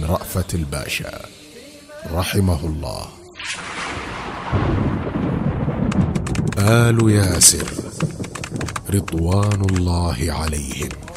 رأفت الباشا رحمه الله. آل ياسر رضوان الله عليهم.